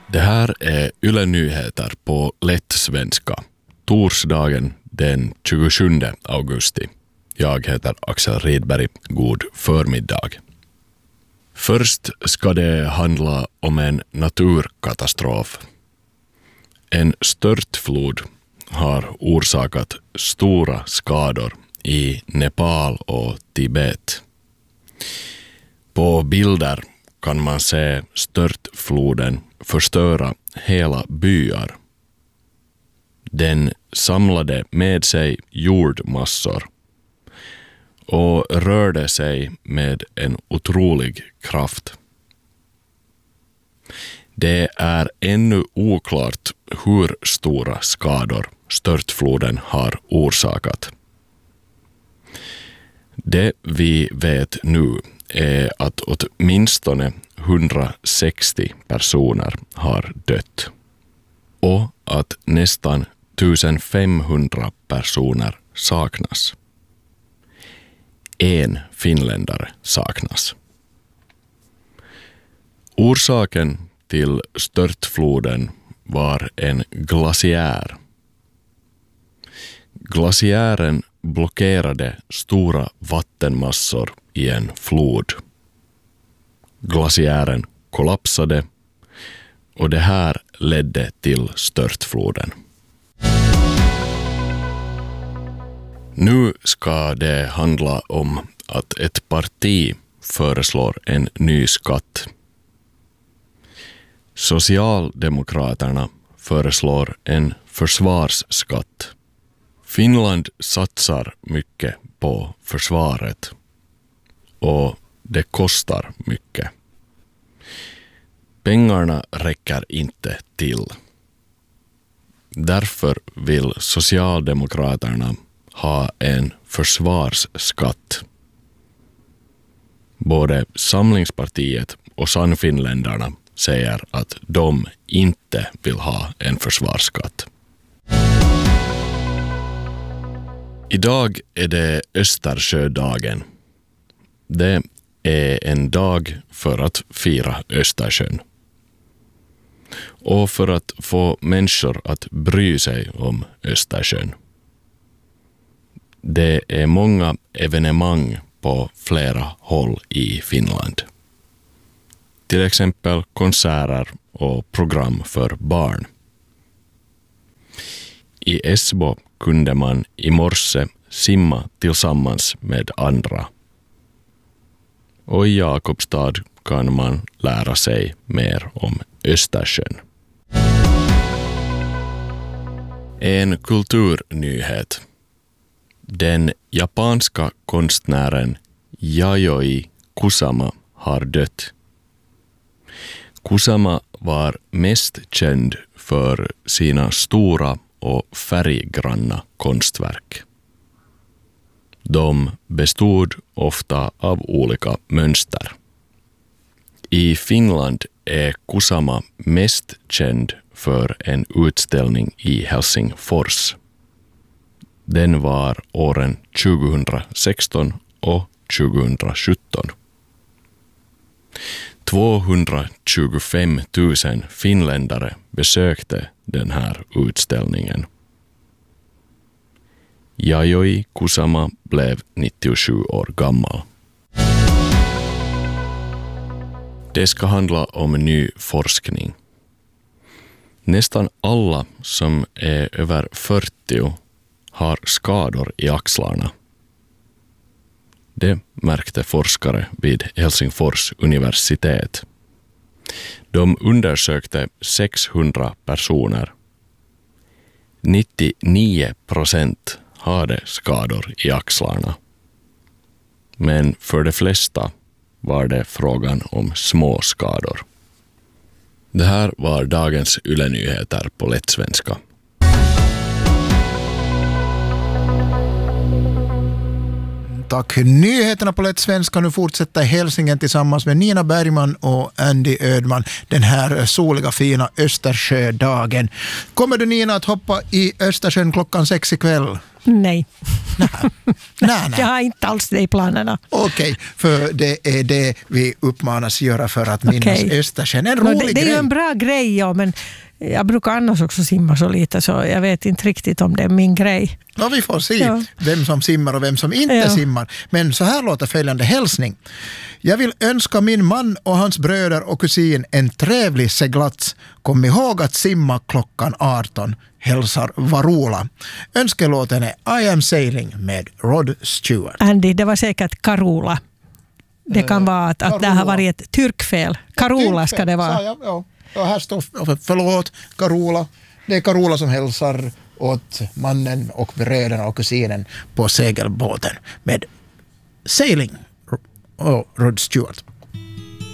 Det här är Yle Nyheter på lätt svenska. Torsdagen den 27 augusti. Jag heter Axel Rydberg. God förmiddag. Först ska det handla om en naturkatastrof. En störtflod har orsakat stora skador i Nepal och Tibet. På bilder kan man se störtfloden förstöra hela byar. Den samlade med sig jordmassor och rörde sig med en otrolig kraft. Det är ännu oklart hur stora skador störtfloden har orsakat. Det vi vet nu är att åtminstone 160 personer har dött och att nästan 1500 personer saknas. En finländare saknas. Orsaken till störtfloden var en glaciär. Glaciären blockerade stora vattenmassor i en flod. Glaciären kollapsade och det här ledde till störtfloden. Nu ska det handla om att ett parti föreslår en ny skatt. Socialdemokraterna föreslår en försvarsskatt. Finland satsar mycket på försvaret och det kostar mycket. Pengarna räcker inte till. Därför vill Socialdemokraterna ha en försvarsskatt. Både Samlingspartiet och Sannfinländarna säger att de inte vill ha en försvarsskatt. Idag är det Östersjödagen. Det är en dag för att fira Östersjön. Och för att få människor att bry sig om Östersjön. Det är många evenemang på flera håll i Finland. Till exempel konserter och program för barn. I Esbo kunde man i morse simma tillsammans med andra. Och i Jakobstad kan man lära sig mer om Östersjön. En kulturnyhet. Den japanska konstnären Yayoi Kusama har dött. Kusama var mest känd för sina stora och färggranna konstverk. De bestod ofta av olika mönster. I Finland är Kusama mest känd för en utställning i Helsingfors. Den var åren 2016 och 2017. 225 000 finländare besökte den här utställningen. Yayoi Kusama blev 97 år gammal. Det ska handla om ny forskning. Nästan alla som är över 40 har skador i axlarna. Det märkte forskare vid Helsingfors universitet. De undersökte 600 personer. 99% hade skador i axlarna. Men för de flesta var det frågan om små skador. Det här var dagens Yle Nyheter på lätt svenska. Tack. Nyheterna på lätt svenska. Nu fortsätter Helsingen tillsammans med Nina Bergman och Andy Ödman den här soliga fina Östersjödagen. Kommer du, Nina, att hoppa i Östersjön klockan 6 ikväll? Nej. Nej. Jag har inte alls det i planerna. Okej, för det är det vi uppmanas göra för att minnas Östersjön. En rolig det är grej. ju en bra grej, ja, men jag brukar annars också simma så lite, så jag vet inte riktigt om det är min grej. Ja, vi får se vem som simmar och vem som inte simmar. Men så här låter följande hälsning. Jag vill önska min man och hans bröder och kusin en trevlig seglats. Kom ihåg att simma klockan 18. Hälsar Varula. Önskelåten är I am sailing med Rod Stewart. Andy, det var säkert Carola. Det kan vara att det har varit ett tyrkfel. Carola ska det vara. Ja, här står, förlåt, Carola. Det är Carola som hälsar åt mannen och bröderna och kusinen på segelbåten med Sailing och Rod Stewart.